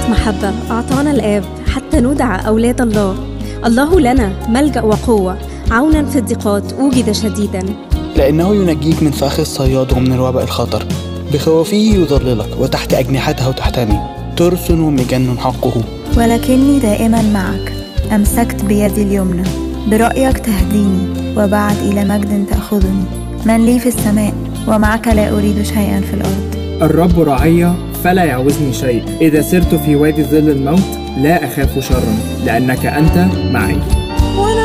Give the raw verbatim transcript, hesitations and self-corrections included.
محبة أعطانا الآب حتى ندعى أولاد الله. الله لنا ملجأ وقوة، عونا في الضيقات وجد شديدا. لأنه ينجيك من فخ الصياد ومن الوباء الخطر، بخوفه يظللك وتحت أجنحته تحتمي، ترس ومجن حقه. ولكني دائما معك، أمسكت بيدي اليمنى، برأيك تهديني، وبعد إلى مجد تأخذني. من لي في السماء ومعك لا أريد شيئا في الأرض. الرب رعي فلا يعوزني شيء، إذا سرت في وادي ظل الموت لا أخاف شرا، لأنك أنت معي.